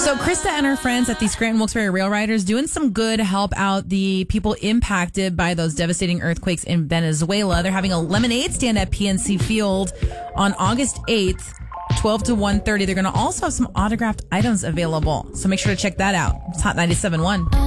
So Krista and her friends at the Scranton Wilkes-Barre Rail Riders doing some good to help out the people impacted by those devastating earthquakes in Venezuela. They're having a lemonade stand at PNC Field on August 8th, 12 to 1:30. They're going to also have some autographed items available. So make sure to check that out. It's Hot 97.1.